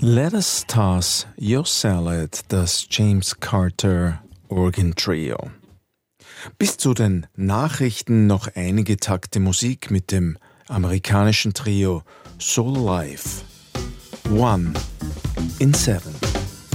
Let us toss your salad, das James Carter Organ Trio. Bis zu den Nachrichten noch einige Takte Musik mit dem amerikanischen Trio Soul Life. 1 in 7.